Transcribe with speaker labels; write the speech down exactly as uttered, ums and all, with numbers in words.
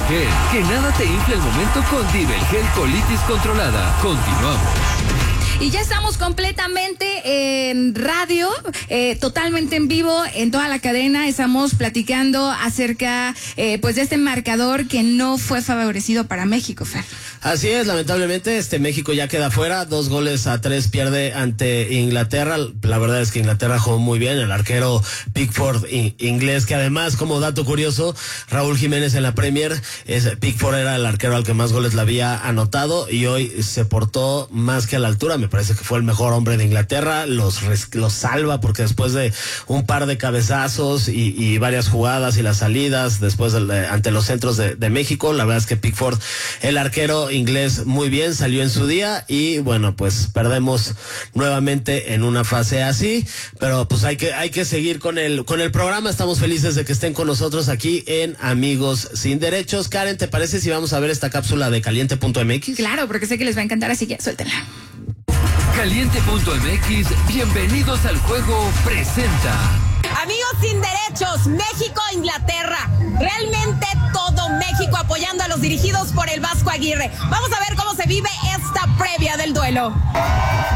Speaker 1: Gel. Que nada te infle el momento con Divel Gel Colitis Controlada. Continuamos.
Speaker 2: Y ya estamos completamente en radio, eh, totalmente en vivo, en toda la cadena. Estamos platicando acerca eh, pues de este marcador que no fue favorecido para México, Fer.
Speaker 3: Así es, lamentablemente este México ya queda fuera, dos goles a tres pierde ante Inglaterra. La verdad es que Inglaterra jugó muy bien, el arquero Pickford inglés, que además, como dato curioso, Raúl Jiménez en la Premier, es, Pickford era el arquero al que más goles le había anotado y hoy se portó más que a la altura. Me parece que fue el mejor hombre de Inglaterra, los, los salva porque después de un par de cabezazos y, y varias jugadas y las salidas después de, ante los centros de, de México, la verdad es que Pickford, el arquero inglés, muy bien, salió en su día y bueno, pues perdemos nuevamente en una fase así, pero pues hay que hay que seguir con el con el programa. Estamos felices de que estén con nosotros aquí en Amigos Sin Derechos. Karen, ¿te parece si vamos a ver esta cápsula de caliente punto m x?
Speaker 2: Claro, porque sé que les va a encantar, así que suéltenla.
Speaker 1: caliente punto m x, bienvenidos al juego, presenta.
Speaker 4: Amigos Sin Derechos, México-Inglaterra. Realmente todo México apoyando a los dirigidos por el Vasco Aguirre. Vamos a ver cómo se vive esta previa del duelo.